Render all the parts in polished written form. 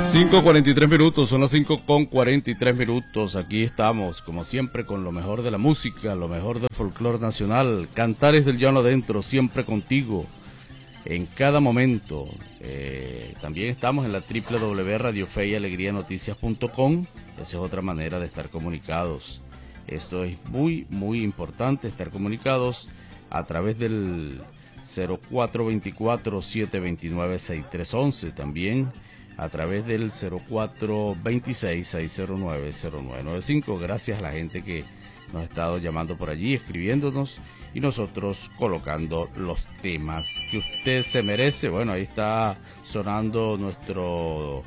5:43, son las 5:43. Aquí estamos, como siempre, con lo mejor de la música, lo mejor del folclore nacional, Cantares del Llano Adentro, siempre contigo, en cada momento. También estamos en la www.radiofeyalegrianoticias.com. Esa es otra manera de estar comunicados. Esto es muy, muy importante, estar comunicados a través del 0424-729-6311, también a través del 0426-609-0995. Gracias a la gente que nos ha estado llamando por allí, escribiéndonos y nosotros colocando los temas que usted se merece. Bueno, ahí está sonando nuestro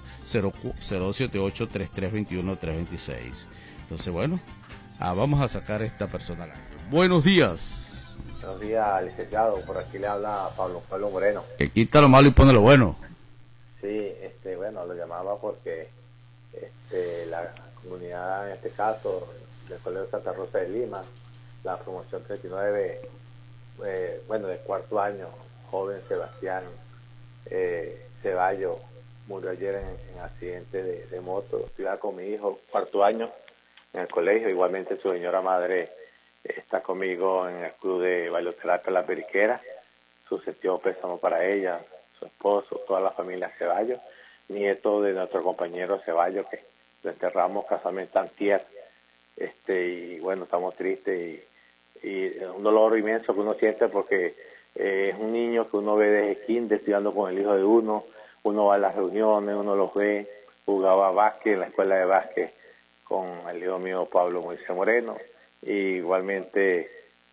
0278-3321-326. Entonces, bueno, vamos a sacar a esta persona. Buenos días. Buenos días, licenciado. Por aquí le habla Pablo Moreno. Que quita lo malo y pone lo bueno. Sí, bueno, lo llamaba porque la comunidad, en este caso, del Colegio Santa Rosa de Lima, la promoción 39, del cuarto año, joven Sebastián Ceballos, murió ayer en accidente de moto. Estoy con mi hijo, cuarto año, en el colegio. Igualmente su señora madre está conmigo en el club de bailoterapia La Periquera. Su sentido pésamo para ella, su esposo, toda la familia Ceballos, nieto de nuestro compañero Ceballos, que lo enterramos casualmente antier. Y bueno, estamos tristes y un dolor inmenso que uno siente porque es un niño que uno ve desde kinder estudiando con el hijo de uno va a las reuniones, uno los ve, jugaba básquet en la escuela de básquet con el hijo mío Pablo Moisés Moreno. Y igualmente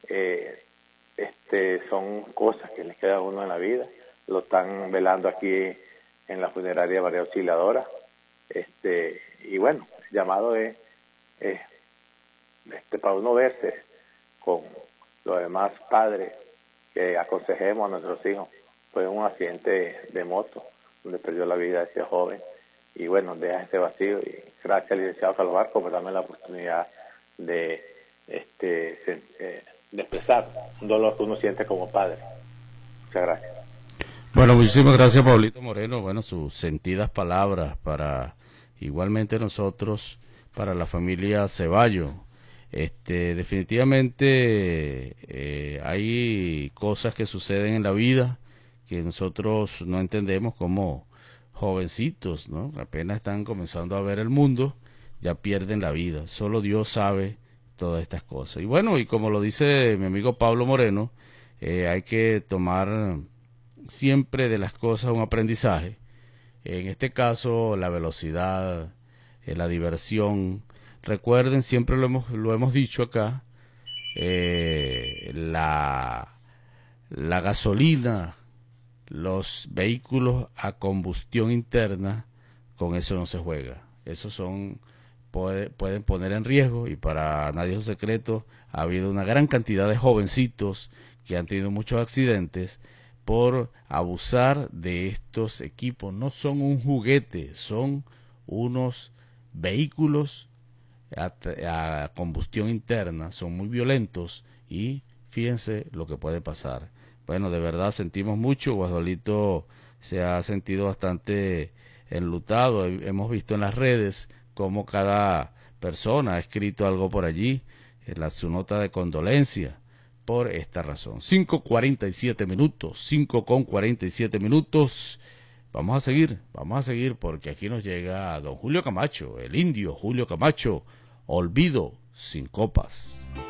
son cosas que les queda a uno en la vida. Lo están velando aquí en la funeraria María Auxiliadora. Y bueno, el llamado es para uno verse con los demás padres, que aconsejemos a nuestros hijos. Fue un accidente de moto donde perdió la vida ese joven y bueno, deja ese vacío. Y gracias al licenciado Carlos Barco por darme la oportunidad de expresar un dolor que uno siente como padre. Muchas gracias. Bueno, muchísimas gracias, Pablito Moreno. Bueno, sus sentidas palabras para igualmente nosotros, para la familia Ceballos. Definitivamente hay cosas que suceden en la vida que nosotros no entendemos, como jovencitos, ¿no? Apenas están comenzando a ver el mundo, ya pierden la vida. Solo Dios sabe todas estas cosas. Y bueno, y como lo dice mi amigo Pablo Moreno, hay que tomar siempre de las cosas un aprendizaje. En este caso, la velocidad, la diversión. Recuerden, siempre lo hemos dicho acá, la gasolina, los vehículos a combustión interna, con eso no se juega. Esos pueden poner en riesgo, y para nadie es un secreto, ha habido una gran cantidad de jovencitos que han tenido muchos accidentes por abusar de estos equipos. No son un juguete, son unos vehículos a combustión interna, son muy violentos y fíjense lo que puede pasar. Bueno, de verdad sentimos mucho. Guasdolito se ha sentido bastante enlutado. Hemos visto en las redes cómo cada persona ha escrito algo por allí, su nota de condolencia por esta razón. 5:47. Vamos a seguir porque aquí nos llega don Julio Camacho, el indio Julio Camacho. Olvido sin copas.